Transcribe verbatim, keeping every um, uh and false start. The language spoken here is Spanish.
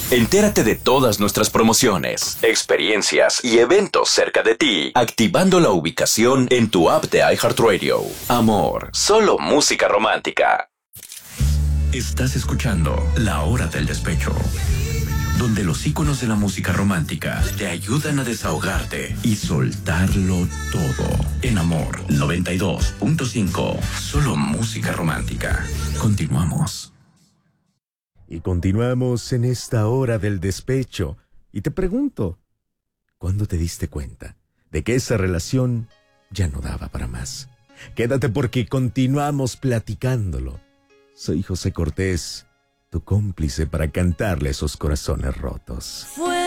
Entérate de todas nuestras promociones, experiencias y eventos cerca de ti, activando la ubicación en tu app de iHeartRadio. Amor, solo música romántica. Estás escuchando La Hora del Despecho, donde los íconos de la música romántica te ayudan a desahogarte y soltarlo todo. En Amor noventa y dos punto cinco, solo música romántica. Continuamos. Y continuamos en esta hora del despecho. Y te pregunto, ¿cuándo te diste cuenta de que esa relación ya no daba para más? Quédate porque continuamos platicándolo. Soy José Cortés, tu cómplice para cantarle esos corazones rotos. Fue